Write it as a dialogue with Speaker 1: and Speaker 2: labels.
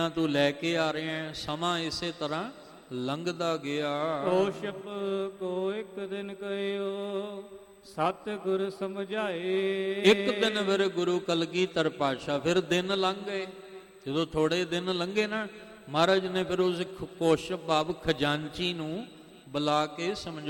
Speaker 1: ਤੂੰ ਲੈ ਕੇ ਆ ਰਿਹਾ ਹੈ। ਸਮਾਂ ਇਸੇ ਤਰ੍ਹਾਂ ਲੰਘਦਾ ਗਿਆ।
Speaker 2: ਕੋਸ਼ਪ ਕੋ ਇੱਕ ਦਿਨ ਕਹਿਓ, ਸਤਿਗੁਰ ਸਮਝਾਏ।
Speaker 1: ਇੱਕ ਦਿਨ ਫਿਰ ਗੁਰੂ ਕਲਗੀਧਰ ਪਾਤਸ਼ਾਹ, ਫਿਰ ਦਿਨ ਲੰਘ ਗਏ। ਜਦੋਂ ਥੋੜੇ ਦਿਨ ਲੰਘੇ ਨਾ, ਮਹਾਰਾਜ ਨੇ ਫਿਰ ਉਸ ਕੋਸ਼ਪ ਬਾਬ ਖਜ਼ਾਨਚੀ ਨੂੰ ਬੁਲਾ ਕੇ ਸਮਝਾ